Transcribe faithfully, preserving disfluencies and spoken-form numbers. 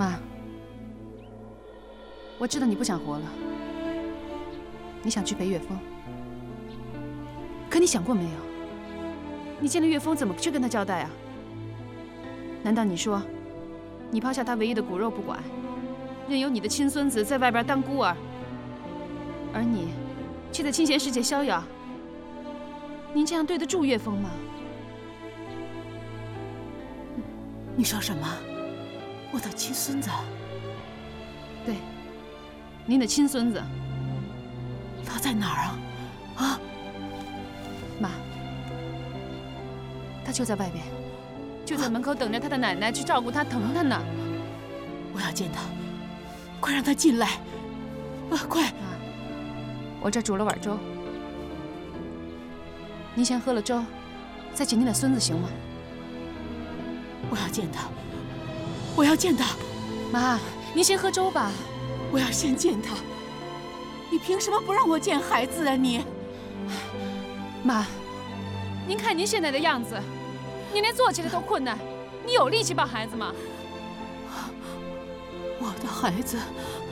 妈，我知道你不想活了，你想去陪岳峰。可你想过没有？你见了岳峰怎么去跟他交代啊？难道你说，你抛下他唯一的骨肉不管，任由你的亲孙子在外边当孤儿，而你却在清闲世界逍遥？您这样对得住岳峰吗？ 你说什么？我的亲孙子？ 对，您的亲孙子。 他在哪儿啊？啊？ 妈，他就在外边，就在门口等着他的奶奶去照顾他、疼他呢。 我要见他，快让他进来！啊，快！ 妈，我这煮了碗粥，您先喝了粥，再请您的孙子行吗？ 我要见他，我要见他！ 妈，您先喝粥吧。 我要先见他。你凭什么不让我见孩子啊你？ 妈，您看您现在的样子，您连坐起来都困难，你有力气抱孩子吗？ 我的孩子，